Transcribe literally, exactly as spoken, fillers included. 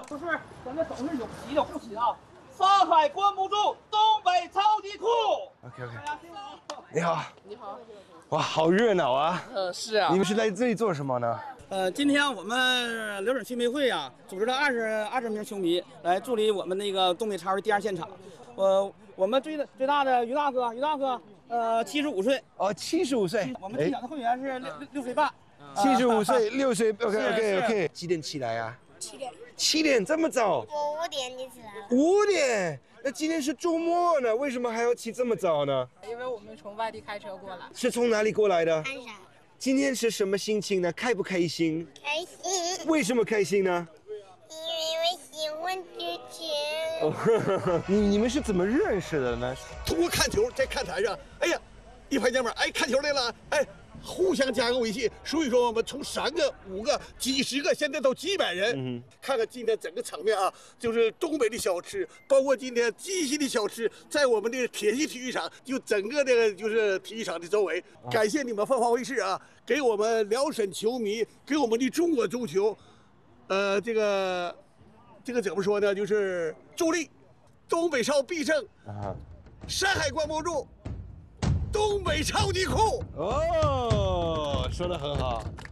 不是，咱这都是有旗的护旗啊。山海关不住，东北超级酷。 OK OK。你好。你好。哇，好热闹啊！ 呃，是啊。 你们是来这里做什么呢？ 呃，今天我们辽沈球迷会啊，组织了二十二十名球迷来助理我们那个东北超的第二现场。呃，我们最最大的于大哥，于大哥，呃，七十五岁。 哦，七十五岁。 我们最小的会员是六六六岁半。 七十五岁，六岁。OK OK OK。几点起来啊？ 七点。 七点这么早？ 我五点就起来了。 五点？那今天是周末呢，为什么还要起这么早呢？ 因为我们从外地开车过来。 是从哪里过来的？ 鞍山。 今天是什么心情呢？开不开心？ 开心。 为什么开心呢？ 因为我喜欢足球。 哦，你你们是怎么认识的呢？ 通过看球，在看台上，哎呀，一拍肩膀，哎，看球来了，哎。互相加个微信，所以说我们从三个、五个、几十个，现在到几百人。嗯，看看今天整个场面啊，就是东北的小吃，包括今天鸡西的小吃，在我们的铁西体育场，就整个这个就是体育场的周围。感谢你们凤凰卫视啊，给我们辽沈球迷，给我们的中国足球，呃，这个这个怎么说呢？就是助力，东北超必胜啊，山海关不住。东北超级酷哦，说得很好。